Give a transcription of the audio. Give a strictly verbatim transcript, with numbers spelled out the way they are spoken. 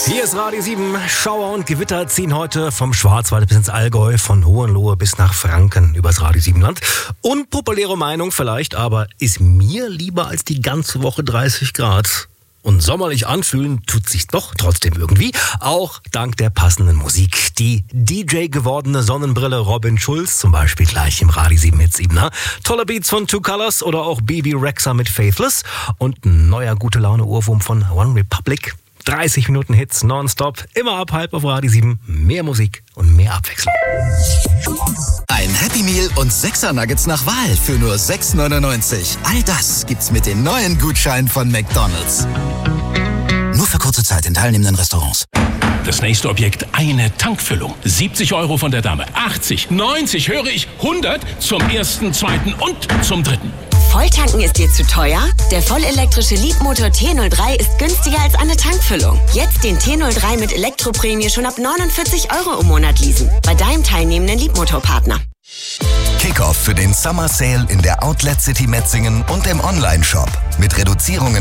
Hier ist Radio sieben. Schauer und Gewitter ziehen heute vom Schwarzwald bis ins Allgäu, von Hohenlohe bis nach Franken übers Radio sieben Land. Unpopuläre Meinung vielleicht, aber ist mir lieber als die ganze Woche dreißig Grad. Und sommerlich anfühlen tut sich's doch trotzdem irgendwie, auch dank der passenden Musik. Die D J gewordene Sonnenbrille Robin Schulz zum Beispiel gleich im Radio sieben Hit siebener. Tolle Beats von Two Colors oder auch B B Rexha mit Faithless und ein neuer gute Laune Ohrwurm von One Republic. dreißig Minuten Hits nonstop, immer ab halb auf Radio sieben. Mehr Musik und mehr Abwechslung. Ein Happy Meal und sechser Nuggets nach Wahl für nur sechs neunundneunzig. All das gibt's mit den neuen Gutscheinen von McDonald's. Nur für kurze Zeit in teilnehmenden Restaurants. Das nächste Objekt, eine Tankfüllung. siebzig Euro von der Dame, achtzig, neunzig, höre ich, hundert zum ersten, zweiten und zum dritten. Volltanken ist dir zu teuer? Der vollelektrische Leapmotor T null drei ist günstiger als eine Tankfüllung. Jetzt den T null drei mit Elektroprämie schon ab neunundvierzig Euro im Monat leasen. Bei deinem teilnehmenden Leapmotor-Partner. Kickoff für den Summer Sale in der Outlet City Metzingen und im Online-Shop. Mit Reduzierungen